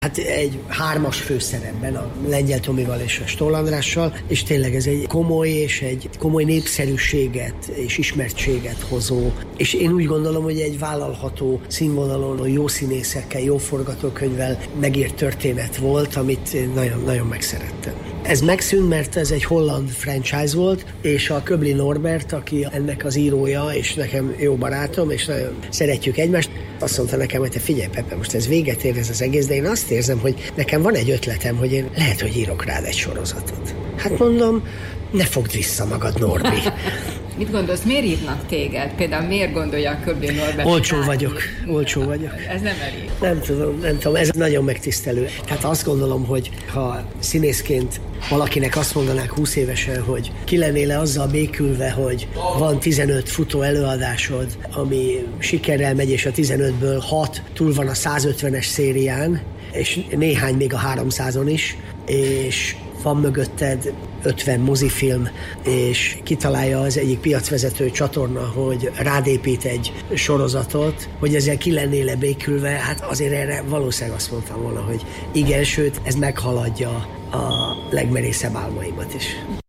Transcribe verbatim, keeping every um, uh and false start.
Hát egy hármas főszerepben a Lengyel Tomival és a Stoll Andrással, és tényleg ez egy komoly és egy komoly népszerűséget és ismertséget hozó, és én úgy gondolom, hogy egy vállalható színvonalon, jó színészekkel, jó forgatókönyvvel megírt történet volt, amit én nagyon-nagyon megszerettem. Ez megszűnt, mert ez egy holland franchise volt, és a Köbli Norbert, aki ennek az írója, és nekem jó barátom, és nagyon szeretjük egymást, azt mondta nekem, hogy te figyelj, Pepe, most ez véget ér ez az egész, de én azt érzem, hogy nekem van egy ötletem, hogy én lehet, hogy írok rád egy sorozatot. Hát mondom, ne fogd vissza magad, Norbi. Mit gondolsz, miért írnak téged? Például miért gondolja a Köbli Norbert? Olcsó vagyok, olcsó vagyok. Ez nem elég. Nem tudom, nem tudom, ez nagyon megtisztelő. Tehát azt gondolom, hogy ha színészként valakinek azt mondanák húsz évesen, hogy ki lennél azzal békülve, hogy van tizenöt futó előadásod, ami sikerrel megy, és a tizenötből hat túl van a százötvenes szérián, és néhány még a háromszázon is, és van mögötted ötven mozifilm, és kitalálja az egyik piacvezető csatorna, hogy rád épít egy sorozatot, hogy ezzel ki lennél békülve, hát azért erre valószínűleg azt mondtam volna, hogy igen, sőt, ez meghaladja a legmerészebb álmaimat is.